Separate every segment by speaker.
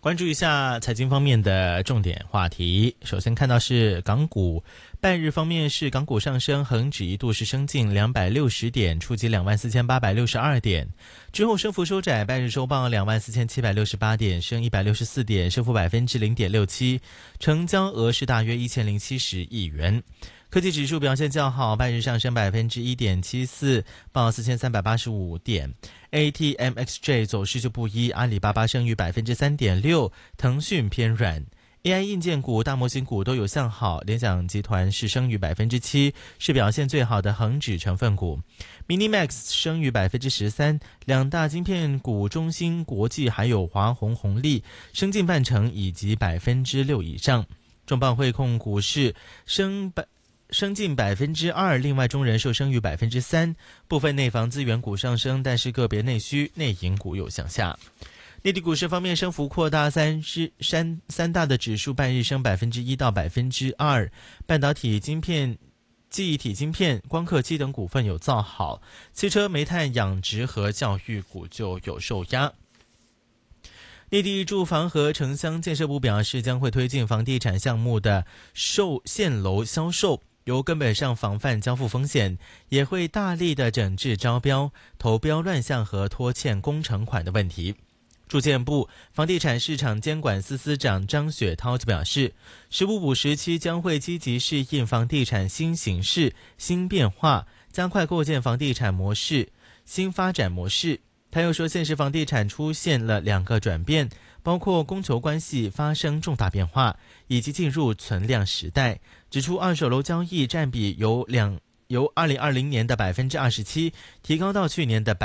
Speaker 1: 关注一下财经方面的重点话题。首先看到是港股，半日方面是港股上升，恒指一度是升近260点，触及24,862点，之后升幅收窄，半日收报24,768点，升164点，升幅0.67%，成交额是大约1070亿元。科技指数表现较好，半日上升1.74%，报4385点。ATMXJ 走势就不一，阿里巴巴升逾3.6%，腾讯偏软。AI 硬件股、大模型股都有向好，联想集团是升逾7%，是表现最好的恒指成分股。Minimax 升逾13%，两大晶片股中芯国际还有华虹红利升近半成以及6%以上。重磅汇控股市升近2%，另外中人寿升逾3%，部分内房资源股上升，但是个别内需内银股有向下。内地股市方面升幅扩大，三大的指数半日升1%到2%，半导体晶片、记忆体晶片、光刻机等股份有造好，汽车、煤炭、养殖和教育股就有受压。内地住房和城乡建设部表示，将会推进房地产项目的现楼销售，由根本上防范交付风险，也会大力的整治招标、投标乱象和拖欠工程款的问题。住建部房地产市场监管司司长张雪涛就表示，十五补时期将会积极适应房地产新形势、新变化，加快构建房地产模式、新发展模式。他又说，现实房地产出现了2个转变，包括供求关系发生重大变化，以及进入存量时代。指出二手楼交易占比由2020年的27%提高到去年的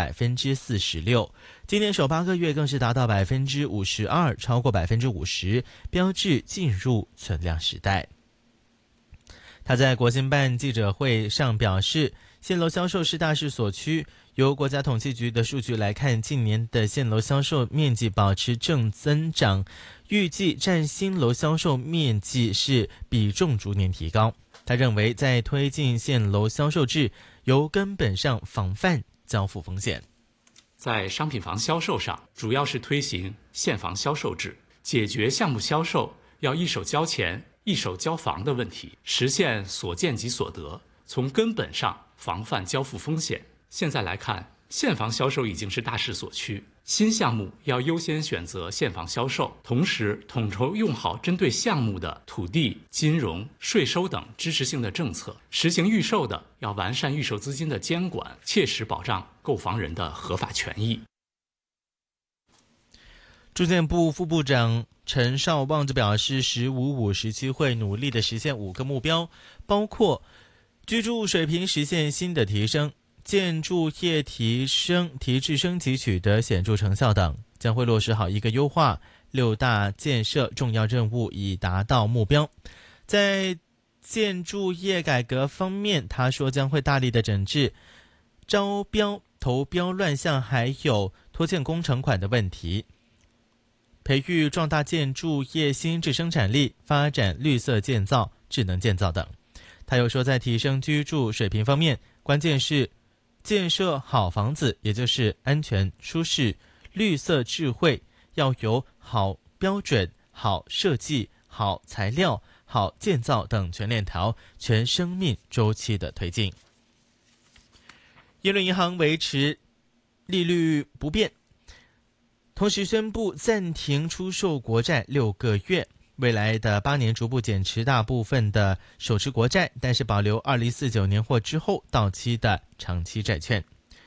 Speaker 1: 46%，今年首8个月更是达到52%，超过50%，标志进入存量时代。他在国新办记者会上表示，现楼销售是大势所趋，由国家统计局的数据来看，近年的现楼销售面积保持正增长，预计占新楼销售面积是比重逐年提高。他认为，在推进现楼销售制，由根本上防范交付风险。
Speaker 2: 在商品房销售上，主要是推行现房销售制，解决项目销售要一手交钱一手交房的问题，实现所见即所得，从根本上防范交付风险。现在来看，现房销售已经是大势所趋，新项目要优先选择现房销售，同时统筹用好针对项目的土地、金融、税收等支持性的政策。实行预售的要完善预售资金的监管，切实保障购房人的合法权益。
Speaker 1: 住建部副部长陈绍旺就表示，15补时期会努力的实现5个目标，包括居住水平实现新的提升，建筑业提质升级取得显著成效等，将会落实好一个优化6大建设重要任务，以达到目标。在建筑业改革方面，他说将会大力的整治招标、投标乱象，还有拖欠工程款的问题，培育壮大建筑业新质生产力，发展绿色建造、智能建造等。他又说，在提升居住水平方面，关键是建设好房子，也就是安全、舒适、绿色、智慧，要有好标准、好设计、好材料、好建造等全链条、全生命周期的推进。耶伦银行维持利率不变，同时宣布暂停出售国债6个月，未来的8年逐步减持大部分的手持国债，但是保留2049年或之后到期的长期债券。